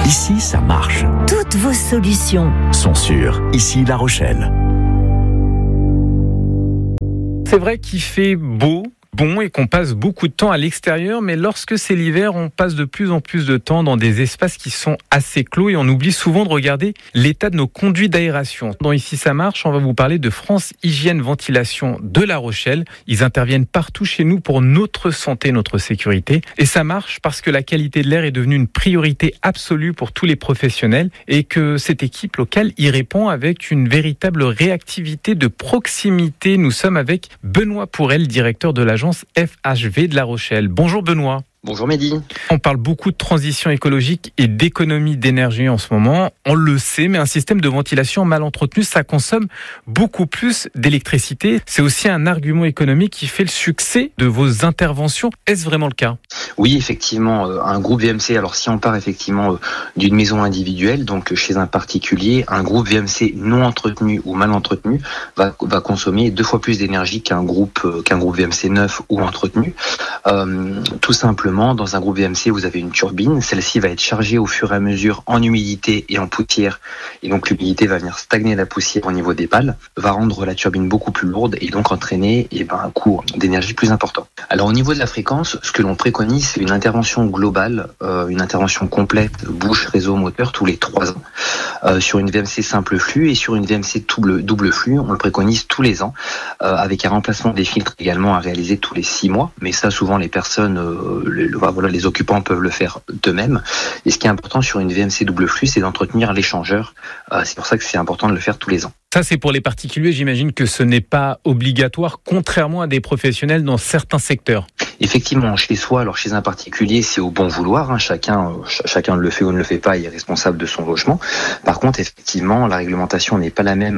Ici, ça marche. Toutes vos solutions Sont sûres. Ici, La Rochelle. C'est vrai qu'il fait beau, bon et qu'on passe beaucoup de temps à l'extérieur, mais lorsque c'est l'hiver, on passe de plus en plus de temps dans des espaces qui sont assez clos et on oublie souvent de regarder l'état de nos conduits d'aération. Dans Ici ça marche, on va vous parler de France Hygiène Ventilation de La Rochelle. Ils interviennent partout chez nous pour notre santé, notre sécurité. Et ça marche parce que la qualité de l'air est devenue une priorité absolue pour tous les professionnels et que cette équipe locale y répond avec une véritable réactivité de proximité. Nous sommes avec Benoît Pourel, directeur de l'agence FHV de La Rochelle. Bonjour Benoît. Bonjour Mehdi. On parle beaucoup de transition écologique et d'économie d'énergie en ce moment. On le sait, mais un système de ventilation mal entretenu, ça consomme beaucoup plus d'électricité. C'est aussi un argument économique qui fait le succès de vos interventions. Est-ce vraiment le cas ? Oui, effectivement, un groupe VMC, alors si on part effectivement d'une maison individuelle, donc chez un particulier, un groupe VMC non entretenu ou mal entretenu va consommer 2 fois plus d'énergie qu'un groupe VMC neuf ou entretenu. Tout simplement, dans un groupe VMC, vous avez une turbine. Celle-ci va être chargée au fur et à mesure en humidité et en poussière. Et donc, l'humidité va venir stagner la poussière au niveau des pales, va rendre la turbine beaucoup plus lourde et donc entraîner un coût d'énergie plus important. Alors, au niveau de la fréquence, ce que l'on préconise, c'est une intervention globale, une intervention complète, bouche, réseau, moteur, tous les 3 ans. Sur une VMC simple flux et sur une VMC double flux, on le préconise tous les ans, avec un remplacement des filtres également à réaliser tous les 6 mois. Mais ça, souvent, les personnes, les occupants peuvent le faire d'eux-mêmes. Et ce qui est important sur une VMC double flux, c'est d'entretenir l'échangeur. C'est pour ça que c'est important de le faire tous les ans. Ça, c'est pour les particuliers. J'imagine que ce n'est pas obligatoire, contrairement à des professionnels dans certains secteurs. Effectivement, chez soi, alors chez un particulier, c'est au bon vouloir. Chacun le fait ou ne le fait pas, il est responsable de son logement. Par contre, effectivement, la réglementation n'est pas la même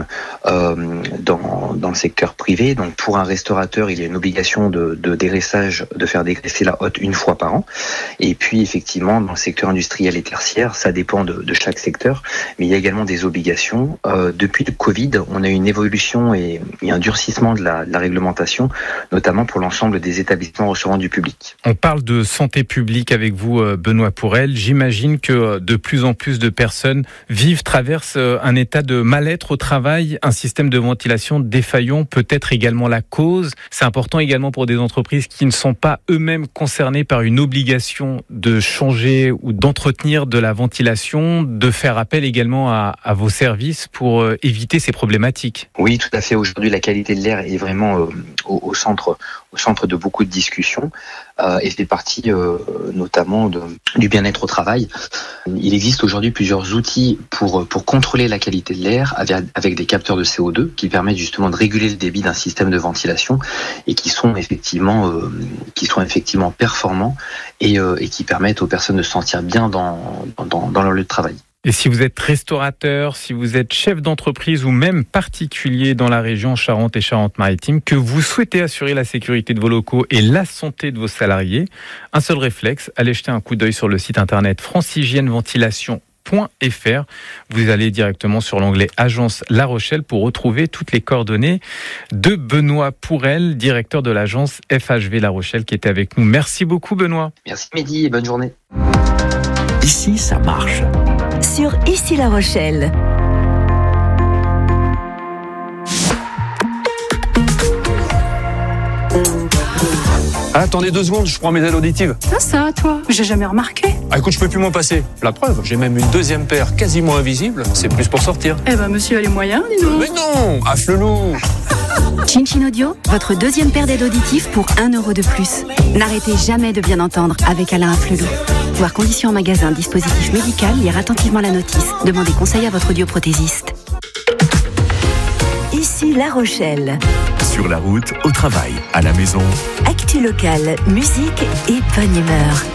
dans le secteur privé. Donc, pour un restaurateur, il y a une obligation de dégraissage, de faire dégraisser la hotte 1 fois par an. Et puis, effectivement, dans le secteur industriel et tertiaire, ça dépend de chaque secteur. Mais il y a également des obligations. Depuis le Covid, on a eu une évolution et un durcissement de la réglementation, notamment pour l'ensemble des établissements recevant du public. On parle de santé publique avec vous, Benoît Pourel. J'imagine que de plus en plus de personnes traversent un état de mal-être au travail. Un système de ventilation défaillant peut être également la cause. C'est important également pour des entreprises qui ne sont pas eux-mêmes concernées par une obligation de changer ou d'entretenir de la ventilation, de faire appel également à vos services pour éviter ces problématiques. Oui, tout à fait. Aujourd'hui, la qualité de l'air est vraiment au centre de beaucoup de discussions et fait partie notamment du bien-être au travail. Il existe aujourd'hui plusieurs outils pour contrôler la qualité de l'air avec des capteurs de CO2 qui permettent justement de réguler le débit d'un système de ventilation et qui sont effectivement performants et qui permettent aux personnes de se sentir bien dans leur lieu de travail. Et si vous êtes restaurateur, si vous êtes chef d'entreprise ou même particulier dans la région Charente et Charente-Maritime, que vous souhaitez assurer la sécurité de vos locaux et la santé de vos salariés, un seul réflexe, allez jeter un coup d'œil sur le site internet francehygièneventilation.fr. Vous allez directement sur l'onglet Agence La Rochelle pour retrouver toutes les coordonnées de Benoît Pourel, directeur de l'agence FHV La Rochelle, qui était avec nous. Merci beaucoup Benoît. Merci Mehdi et bonne journée. Ici, ça marche. sur Ici La Rochelle. Attendez 2 secondes, je prends mes aides auditives. Ça, toi, j'ai jamais remarqué. Ah, écoute, je peux plus m'en passer. La preuve, j'ai même une 2e paire quasiment invisible. C'est plus pour sortir. Eh ben, monsieur a les moyens, dis donc. Mais non, affle-loup. Chin Audio, votre 2e paire d'aides auditives pour 1 € de plus. N'arrêtez jamais de bien entendre avec Alain Afflelou. Voir conditions en magasin, dispositif médical, lire attentivement la notice. Demandez conseil à votre audioprothésiste. Ici La Rochelle. Sur la route, au travail, à la maison. Actu locale, musique et bonne humeur.